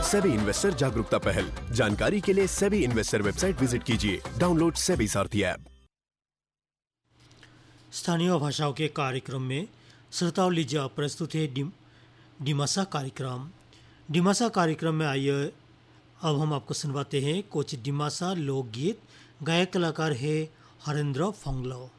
SEBI investor जागरूकता पहल। जानकारी के लिए सेबी इन्वेस्टर वेबसाइट विजिट कीजिए। डाउनलोड सेबी सारथी ऐप। स्थानीय भाषाओं के कार्यक्रम में श्रोताओं लीजिए प्रस्तुत है डिमासा कार्यक्रम। डिमासा कार्यक्रम में आइए अब हम आपको सुनवाते हैं कुछ डिमासा लोकगीत। गायक कलाकार है हरेंद्र फंगलो।